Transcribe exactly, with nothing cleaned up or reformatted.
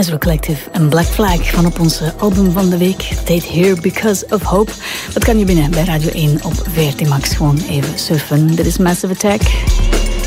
Ezra Collective en Black Flag van op onze album van de week. Het heet Here Because of Hope. Dat kan je binnen bij Radio één op V R T Max. Gewoon even surfen. Dit is Massive Attack.